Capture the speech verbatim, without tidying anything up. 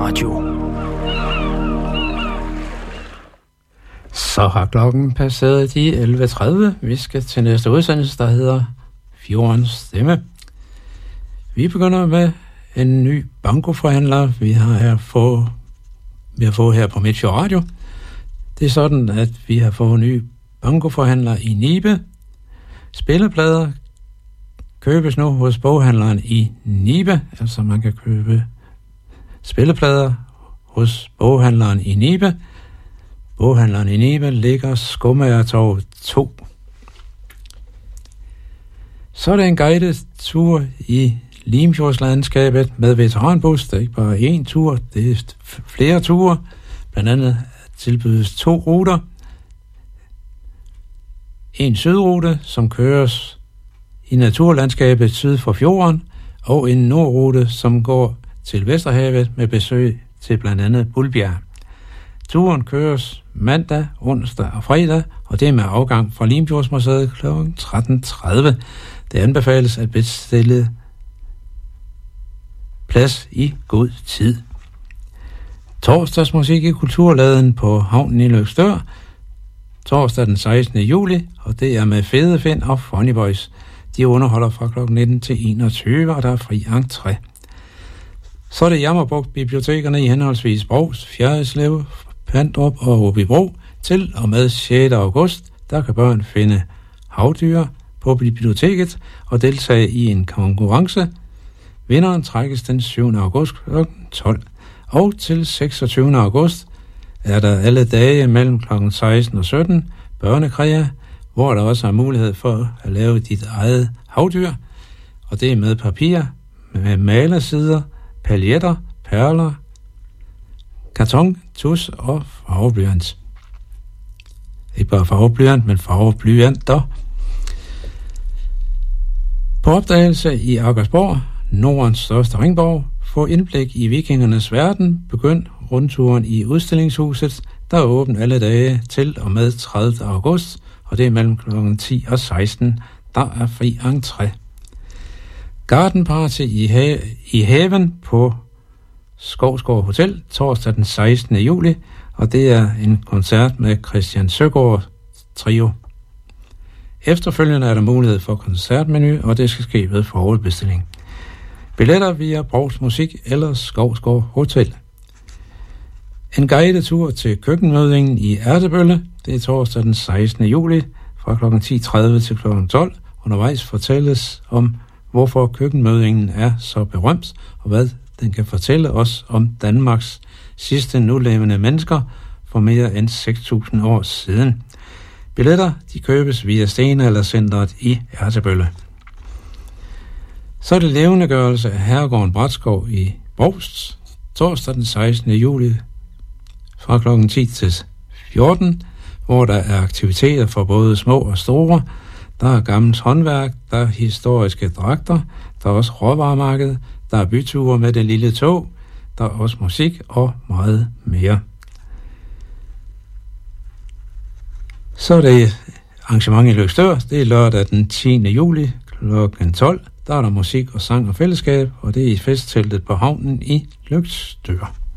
Radio. Så har klokken passeret de elleve tredive. Vi skal til næste udsendelse, der hedder Fjordens Stemme. Vi begynder med en ny bankoforhandler, vi har her få, vi har fået her på Midtfjord Radio. Det er sådan, at vi har fået en ny bankoforhandler i Nibe. Spilleplader købes nu hos boghandleren i Nibe, altså man kan købe spilleplader hos boghandleren i Nibe. Boghandleren i Nibe ligger Skomagertorv to. Så er det en guided tur i Limfjordslandskabet med veteranbus. Det er ikke bare én tur, det er flere ture. Blandt andet tilbydes to ruter. En sydrute, som køres i naturlandskabet syd for fjorden, og en nordrute, som går til Vesterhavet med besøg til blandt andet Bulbjerg. Turen køres mandag, onsdag og fredag, og det er med afgang fra Limfjordsmuseet kl. tretten tredive. Det anbefales at bestille plads i god tid. Torsdagsmusik i Kulturladen på havnen i Løgstør, torsdag den sekstende juli, og det er med Fede Finn og Funny Boys. De underholder fra klokken nitten til enogtyve, og der er fri entré. Så er det Jammerbugt bibliotekerne i henholdsvis Brovst, Fjerritslev, Pandrup og Åbybro til og med sjette august. Der kan børn finde havdyr på biblioteket og deltage i en konkurrence. Vinderen trækkes den syvende august klokken tolv. Og til seksogtyvende august er der alle dage mellem klokken seksten og sytten børnekræer, hvor der også er mulighed for at lave dit eget havdyr. Og det er med papir, med malersider, paljetter, perler, karton, tus og farveblyant. Ikke bare farveblyant, men farveblyanter. På opdagelse i Aggersborg, Nordens største ringborg, få indblik i vikingernes verden, begynd rundturen i udstillingshuset, der er åbent alle dage til og med tredivte august, og det er mellem klokken ti og seksten, der er fri entré. Garden Party i, ha- i haven på Skovsgård Hotel, torsdag den sekstende juli, og det er en koncert med Christian Søgaard Trio. Efterfølgende er der mulighed for koncertmenu, og det skal ske ved forudbestilling. Billetter via Brovst Musik eller Skovsgård Hotel. En guidetur til køkkenmødingen i Ertebølle, det er torsdag den sekstende juli fra klokken ti tredive til klokken tolv. Undervejs fortælles om, hvorfor køkkenmødingen er så berømt, og hvad den kan fortælle os om Danmarks sidste nulevende mennesker for mere end seks tusind år siden. Billetter de købes via Stenaldercentret i Ertebølle. Så er det levendegørelse af Herregården Bratskov i Brovst, torsdag den sekstende juli fra klokken ti til fjorten, hvor der er aktiviteter for både små og store. Der er gammelt håndværk, der er historiske dragter, der er også råvaremarked, der er byture med det lille tog, der er også musik og meget mere. Så er det arrangement i Løgstør, det er lørdag den tiende juli klokken tolv. Der er der musik og sang og fællesskab, og det er i festteltet på havnen i Løgstør.